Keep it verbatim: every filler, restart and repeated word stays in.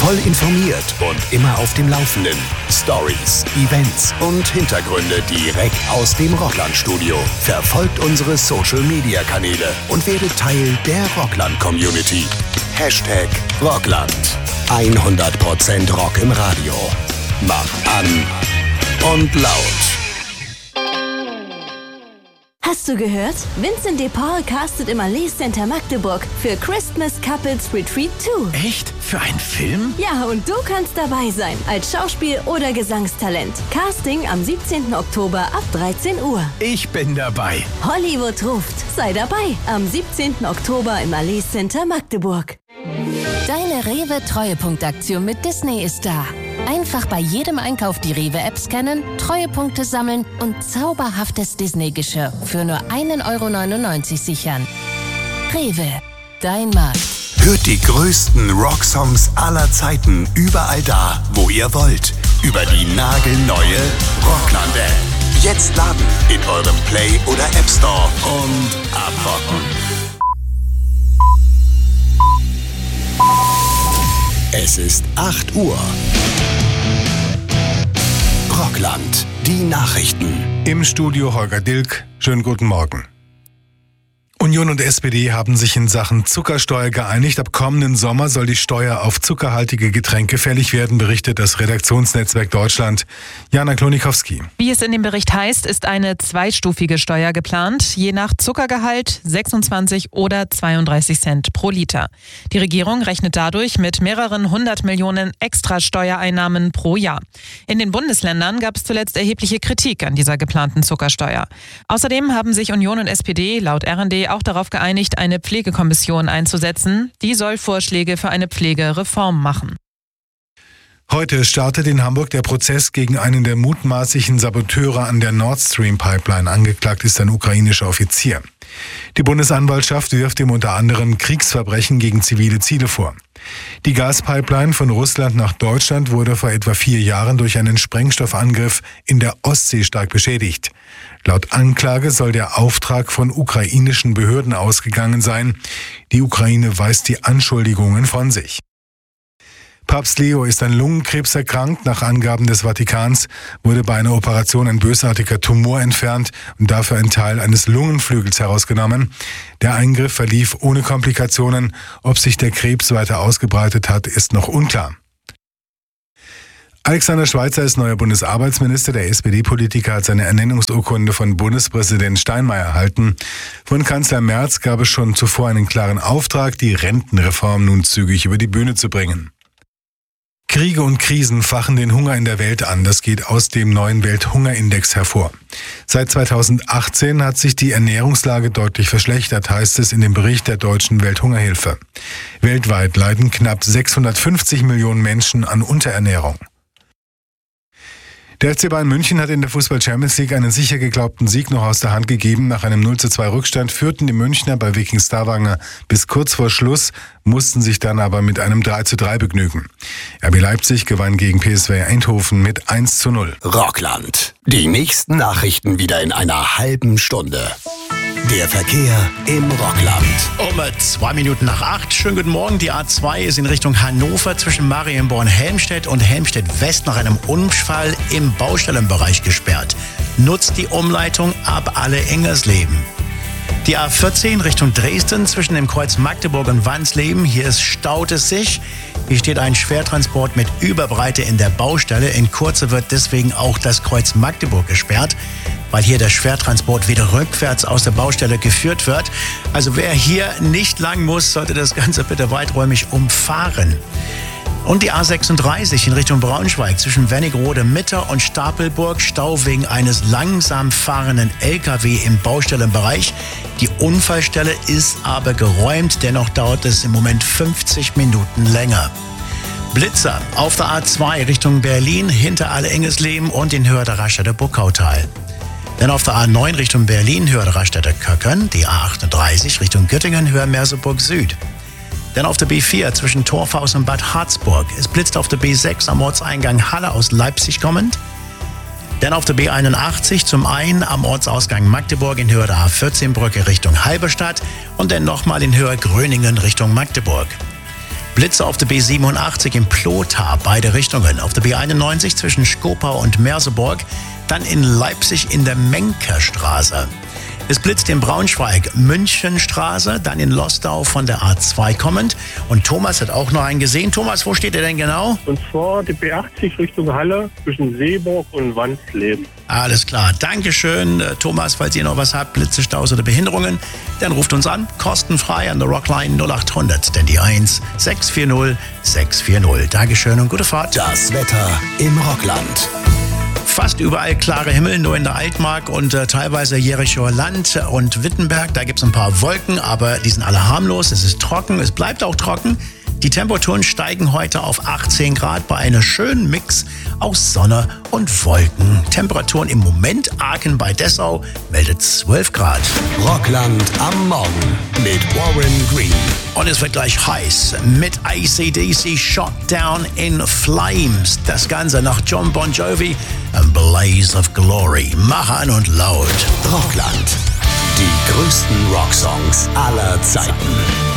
Voll informiert und immer auf dem Laufenden. Stories, Events und Hintergründe direkt aus dem Rockland-Studio. Verfolgt unsere Social-Media-Kanäle und werdet Teil der Rockland-Community. Hashtag Rockland. hundert Prozent Rock im Radio. Macht an und laut. Hast du gehört? Vincent de Paul castet im Allee Center Magdeburg für Christmas Couples Retreat zwei. Echt? Für einen Film? Ja, und du kannst dabei sein, als Schauspiel- oder Gesangstalent. Casting am siebzehnten Oktober ab dreizehn Uhr. Ich bin dabei. Hollywood ruft. Sei dabei am siebzehnten Oktober im Allee Center Magdeburg. Deine Rewe-Treuepunktaktion mit Disney ist da. Einfach bei jedem Einkauf die Rewe-App scannen, Treuepunkte sammeln und zauberhaftes Disney-Geschirr für nur ein Euro neunundneunzig sichern. Rewe, dein Markt. Hört die größten Rocksongs aller Zeiten überall da, wo ihr wollt. Über die nagelneue Rockland-App. Jetzt laden in eurem Play- oder App Store und abrocken. Es ist acht Uhr. Rockland, die Nachrichten. Im Studio Holger Dilk. Schönen guten Morgen. Union und S P D haben sich in Sachen Zuckersteuer geeinigt. Ab kommenden Sommer soll die Steuer auf zuckerhaltige Getränke fällig werden, berichtet das Redaktionsnetzwerk Deutschland. Jana Klonikowski. Wie es in dem Bericht heißt, ist eine zweistufige Steuer geplant, je nach Zuckergehalt sechsundzwanzig oder zweiunddreißig Cent pro Liter. Die Regierung rechnet dadurch mit mehreren hundert Millionen extra Steuereinnahmen pro Jahr. In den Bundesländern gab es zuletzt erhebliche Kritik an dieser geplanten Zuckersteuer. Außerdem haben sich Union und S P D laut R und D auch darauf geeinigt, eine Pflegekommission einzusetzen. Die soll Vorschläge für eine Pflegereform machen. Heute startet in Hamburg der Prozess gegen einen der mutmaßlichen Saboteure an der Nord Stream Pipeline. Angeklagt ist ein ukrainischer Offizier. Die Bundesanwaltschaft wirft ihm unter anderem Kriegsverbrechen gegen zivile Ziele vor. Die Gaspipeline von Russland nach Deutschland wurde vor etwa vier Jahren durch einen Sprengstoffangriff in der Ostsee stark beschädigt. Laut Anklage soll der Auftrag von ukrainischen Behörden ausgegangen sein. Die Ukraine weist die Anschuldigungen von sich. Papst Leo ist an Lungenkrebs erkrankt. Nach Angaben des Vatikans wurde bei einer Operation ein bösartiger Tumor entfernt und dafür ein Teil eines Lungenflügels herausgenommen. Der Eingriff verlief ohne Komplikationen. Ob sich der Krebs weiter ausgebreitet hat, ist noch unklar. Alexander Schweitzer ist neuer Bundesarbeitsminister. Der S P D-Politiker hat seine Ernennungsurkunde von Bundespräsident Steinmeier erhalten. Von Kanzler Merz gab es schon zuvor einen klaren Auftrag, die Rentenreform nun zügig über die Bühne zu bringen. Kriege und Krisen fachen den Hunger in der Welt an. Das geht aus dem neuen Welthungerindex hervor. Seit zweitausendachtzehn hat sich die Ernährungslage deutlich verschlechtert, heißt es in dem Bericht der Deutschen Welthungerhilfe. Weltweit leiden knapp sechshundertfünfzig Millionen Menschen an Unterernährung. Der F C Bayern München hat in der Fußball-Champions League einen sicher geglaubten Sieg noch aus der Hand gegeben. Nach einem null zu zwei Rückstand führten die Münchner bei Viking Stavanger bis kurz vor Schluss, mussten sich dann aber mit einem drei zu drei begnügen. R B Leipzig gewann gegen P S V Eindhoven mit eins zu null. Rockland. Die nächsten Nachrichten wieder in einer halben Stunde. Der Verkehr im Rockland. Um zwei Minuten nach acht. Schönen guten Morgen. Die A zwei ist in Richtung Hannover zwischen Marienborn-Helmstedt und Helmstedt-West nach einem Unfall im Baustellenbereich gesperrt. Nutzt die Umleitung ab Alle-Engersleben. Die A vierzehn Richtung Dresden zwischen dem Kreuz Magdeburg und Wansleben. Hier ist staut es sich. Hier steht ein Schwertransport mit Überbreite in der Baustelle. In Kurze wird deswegen auch das Kreuz Magdeburg gesperrt, weil hier der Schwertransport wieder rückwärts aus der Baustelle geführt wird. Also wer hier nicht lang muss, sollte das Ganze bitte weiträumig umfahren. Und die A sechsunddreißig in Richtung Braunschweig zwischen Wernigerode Mitte und Stapelburg. Stau wegen eines langsam fahrenden L K W im Baustellenbereich. Die Unfallstelle ist aber geräumt, dennoch dauert es im Moment fünfzig Minuten länger. Blitzer auf der A zwei Richtung Berlin hinter Alle-Engersleben und in Hörder-Raststätter Burgautal. Dann auf der A neun Richtung Berlin Hörder-Raststätter Köckern, die A achtunddreißig Richtung Göttingen Hörmerseburg Süd. Dann auf der B vier zwischen Torfhaus und Bad Harzburg. Es blitzt auf der B sechs am Ortseingang Halle aus Leipzig kommend. Dann auf der B einundachtzig zum einen am Ortsausgang Magdeburg in Höhe der A vierzehn Brücke Richtung Halberstadt und dann nochmal in Höhe Gröningen Richtung Magdeburg. Blitze auf der B siebenundachtzig in Plotar, beide Richtungen. Auf der B einundneunzig zwischen Skopau und Merseburg. Dann in Leipzig in der Menkerstraße. Es blitzt in Braunschweig, Münchenstraße, dann in Lostau von der A zwei kommend. Und Thomas hat auch noch einen gesehen. Thomas, wo steht er denn genau? Und zwar die B achtzig Richtung Halle zwischen Seeburg und Wandsleben. Alles klar. Dankeschön, Thomas. Falls ihr noch was habt, Blitze, Staus oder Behinderungen, dann ruft uns an. Kostenfrei an der Rockline null acht hundert. Denn die eins sechs vier null sechs vier null. Dankeschön und gute Fahrt. Das Wetter im Rockland. Fast überall klare Himmel, nur in der Altmark und äh, teilweise Jerichoer Land und Wittenberg. Da gibt es ein paar Wolken, aber die sind alle harmlos. Es ist trocken, es bleibt auch trocken. Die Temperaturen steigen heute auf achtzehn Grad bei einem schönen Mix aus Sonne und Wolken. Temperaturen im Moment, Aachen bei Dessau meldet zwölf Grad. Rockland am Morgen mit Warren Green. Und es wird gleich heiß mit A C D C Shot Down in Flames. Das Ganze nach John Bon Jovi, A Blaze of Glory. Mach an und laut. Rockland. Die größten Rocksongs aller Zeiten.